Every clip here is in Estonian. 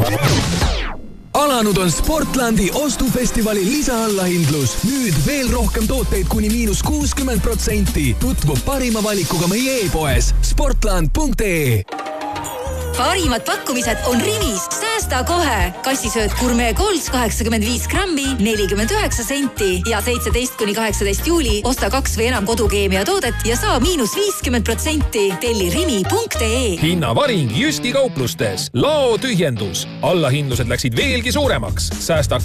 Alanud on Sportlandi ostufestivali lisaallahindlus. Nüüd veel rohkem tooteid kuni -60%. Tutvu parima valikuga meie e-poes sportland.ee. Parimad pakkumised on Rimis. Säästa kohe. Kassisööd Gourmet Golds 85 grammi, 49 senti ja 17–18 juuli osta 2 või enam kodukeemia toodet ja saa -50%. Telli rimi.ee. Hinnavaring Jyski kauplustes. Lao tühjendus. Allahindlused läksid veelgi suuremaks. Säästa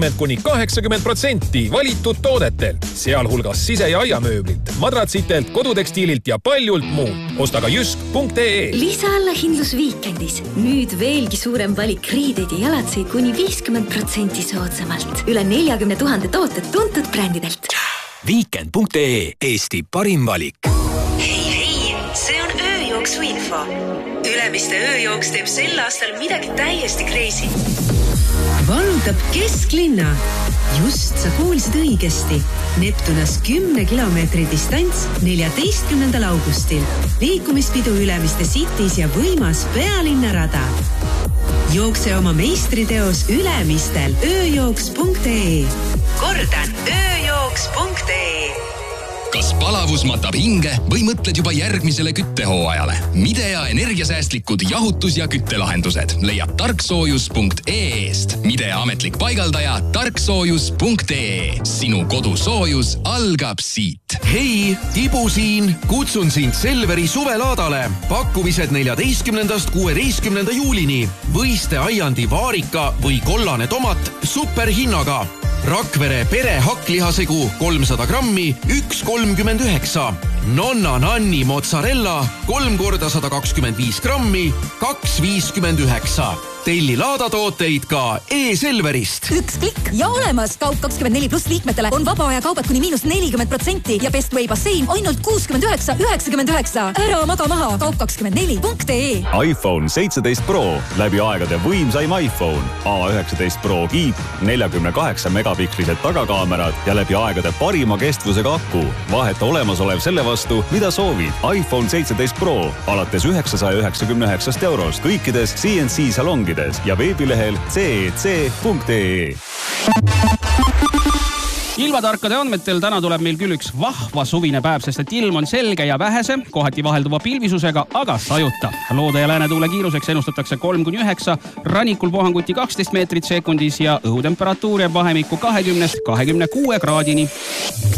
20–80% valitud toodetelt. Sealhulgas sise- ja aiamööblilt, madratsitelt, kodutekstiililt ja paljult muud. Osta ka jysk.ee. Lisaallahindlus Viikendis. Nüüd veelgi suurem valik riideid ja jalatseid kuni 50% soodsamalt. Üle 40 000 tooted tuntud brändidelt. Viikend.ee. Eesti parim valik. Hei, see on ööjooksu info. Ülemiste ööjooks teeb sel aastal midagi täiesti crazy. Vallutab kesklinna. Just sa kuulsid õigesti. Neptunas 10 kilomeetri distants 14. augustil. Liikumispidu Ülemiste Cities ja võimas pealinnarada. Jookse oma meistriteos Ülemistel ööjooks.ee. Kordan, ööjooks.ee. Kas palavus matab hinge või mõtled juba järgmisele küttehooajale? Midea energiasäästlikud jahutus- ja küttelahendused leiab tarksoojus.ee-st. Midea ametlik paigaldaja tarksoojus.ee. Sinu kodusoojus algab siit. Hei, Tibu siin. Kutsun sind Selveri suvelaadale. Pakkumised 14.–16. juulini. Võiste aiandi vaarika või kollane tomat superhinnaga. Rakvere pere hakklihasegu 300 grammi, 1,39. Nonna Nanni mozzarella 3 × 125 grammi, 2,59. Telli laadatooteid ka e-Selverist. Üks klikk ja olemas. Kaup 24+ liikmetele on vaba aja kaubad kuni -40% ja Bestway bassein ainult 69,99. Ära maga maha. Kaup24.ee. iPhone 17 Pro. Läbi aegade võimsaim iPhone. A19 Pro kiip, 48 megapikslised tagakaamerad ja läbi aegade parima kestvusega aku. Vaheta olemasolev selle vastu, mida soovid. iPhone 17 Pro alates 999 €. Kõikides CNC salongides ja veebilehel cec.ee. Ilmatarkade andmetel täna tuleb meil küll üks vahva suvine päev, sest et ilm on selge ja vähese, kohati vahelduva pilvisusega, aga sajuta. Loode- ja läänetuule kiiruseks ennustatakse 3–9, rannikul puhanguti 12 meetrit sekundis ja õhutemperatuur jääb vahemikku 20–26 kraadini.